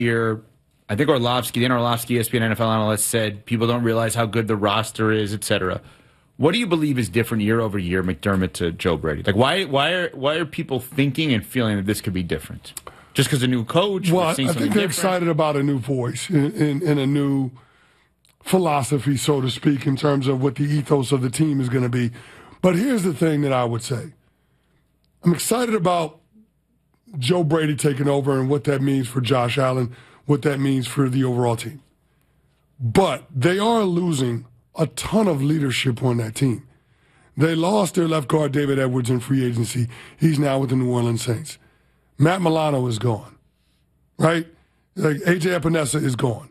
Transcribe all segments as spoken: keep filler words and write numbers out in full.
year, I think Orlovsky, Dan Orlovsky, E S P N N F L analyst, said people don't realize how good the roster is, et cetera. What do you believe is different year over year, McDermott to Joe Brady? Like, why, why are, why are people thinking and feeling that this could be different? Just because a new coach? Well, I think they're different? excited about a new voice and, and, and a new philosophy, so to speak, in terms of what the ethos of the team is going to be. But here's the thing that I would say. I'm excited about Joe Brady taking over and what that means for Josh Allen, what that means for the overall team. But they are losing a ton of leadership on that team. They lost their left guard, David Edwards, in free agency. He's now with the New Orleans Saints. Matt Milano is gone, right? Like A J Epinesa is gone.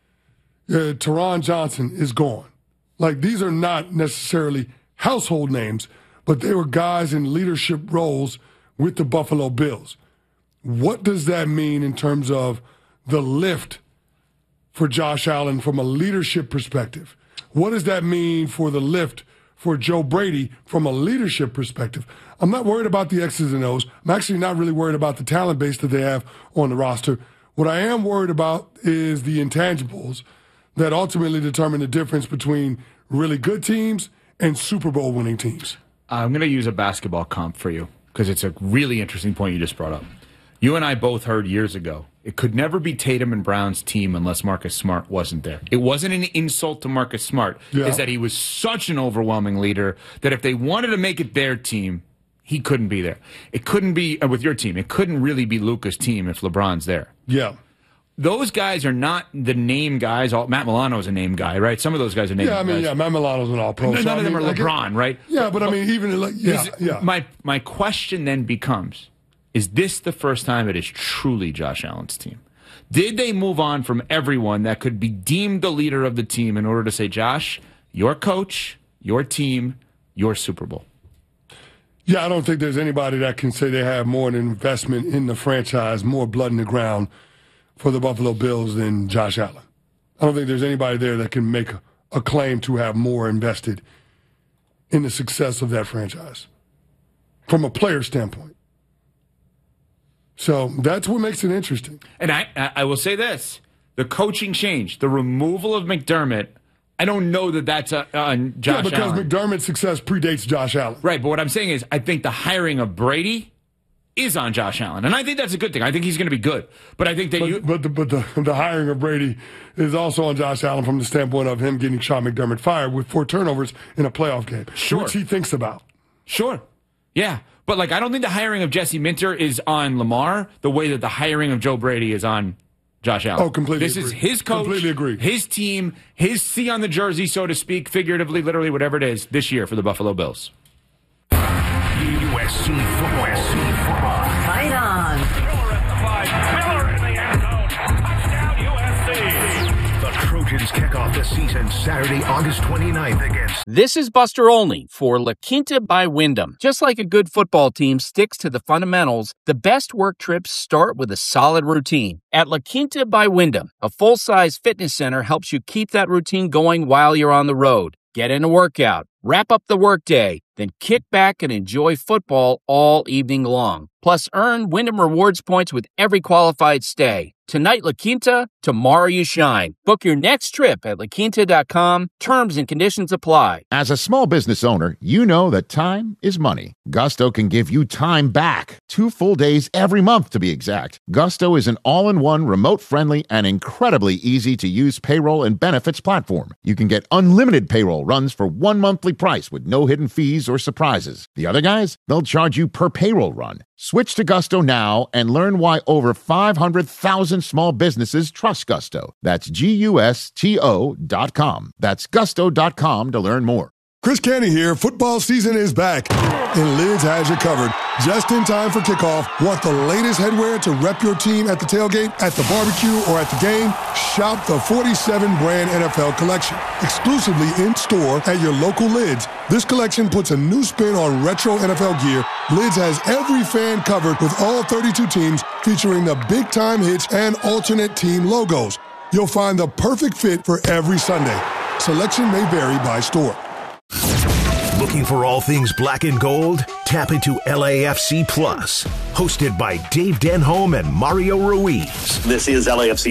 Uh, Teron Johnson is gone. Like, these are not necessarily household names, but they were guys in leadership roles with the Buffalo Bills. What does that mean in terms of the lift for Josh Allen from a leadership perspective? What does that mean for the lift for Joe Brady from a leadership perspective? I'm not worried about the X's and O's. I'm actually not really worried about the talent base that they have on the roster. What I am worried about is the intangibles that ultimately determine the difference between really good teams and Super Bowl winning teams. I'm going to use a basketball comp for you because it's a really interesting point you just brought up. You and I both heard years ago, it could never be Tatum and Brown's team unless Marcus Smart wasn't there. It wasn't an insult to Marcus Smart. Yeah. It's that he was such an overwhelming leader that if they wanted to make it their team, he couldn't be there. It couldn't be, uh, with your team, it couldn't really be Luka's team if LeBron's there. Yeah. Those guys are not the name guys. All, Matt Milano is a name guy, right? Some of those guys are name guys. Yeah, I mean, guys. yeah, Matt Milano's an all-pro. None so, of I them mean, are like, LeBron, right? Yeah, but I mean, even, like, yeah, is, yeah. My, my question then becomes, is this the first time it is truly Josh Allen's team? Did they move on from everyone that could be deemed the leader of the team in order to say, Josh, your coach, your team, your Super Bowl? Yeah, I don't think there's anybody that can say they have more an investment in the franchise, more blood in the ground for the Buffalo Bills than Josh Allen. I don't think there's anybody there that can make a, a claim to have more invested in the success of that franchise from a player standpoint. So that's what makes it interesting. And I, I will say this. The coaching change, the removal of McDermott, I don't know that that's uh, on Josh Allen. Yeah, because Allen. McDermott's success predates Josh Allen. Right, but what I'm saying is I think the hiring of Brady is on Josh Allen. And I think that's a good thing. I think he's going to be good. But I think that but, you... But, the, but the, the hiring of Brady is also on Josh Allen from the standpoint of him getting Sean McDermott fired with four turnovers in a playoff game. Sure. Which he thinks about. Sure. Yeah. But, like, I don't think the hiring of Jesse Minter is on Lamar the way that the hiring of Joe Brady is on Josh Allen. Oh, completely This agree. is his coach, completely agree. his team, his C on the jersey, so to speak, figuratively, literally, whatever it is, this year for the Buffalo Bills. U S C football. U S C football. Fight on. Miller at the five. Miller in the end zone. Touchdown U S C. The Trojans kick off the season Saturday, August twenty-ninth against... This is Buster Olney for La Quinta by Wyndham. Just like a good football team sticks to the fundamentals, the best work trips start with a solid routine. At La Quinta by Wyndham, a full-size fitness center helps you keep that routine going while you're on the road. Get in a workout, wrap up the workday, then kick back and enjoy football all evening long. Plus, earn Wyndham Rewards points with every qualified stay. Tonight, La Quinta, tomorrow you shine. Book your next trip at la quinta dot com. Terms and conditions apply. As a small business owner, you know that time is money. Gusto can give you time back. Two full days every month, to be exact. Gusto is an all-in-one, remote-friendly, and incredibly easy-to-use payroll and benefits platform. You can get unlimited payroll runs for one monthly price with no hidden fees or surprises. The other guys, they'll charge you per payroll run. Switch to Gusto now and learn why over five hundred thousand small businesses trust Gusto. That's G U S T O dot com. That's gusto dot com to learn more. Chris Canty here. Football season is back, and Lids has you covered. Just in time for kickoff. Want the latest headwear to rep your team at the tailgate, at the barbecue, or at the game? Shop the forty-seven brand N F L collection, exclusively in store at your local Lids. This collection puts a new spin on retro N F L gear. Lids has every fan covered with all thirty-two teams, featuring the big-time hits and alternate team logos. You'll find the perfect fit for every Sunday. Selection may vary by store. Looking for all things black and gold? Tap into L A F C Plus, hosted by Dave Denholm and Mario Ruiz. This is L A F C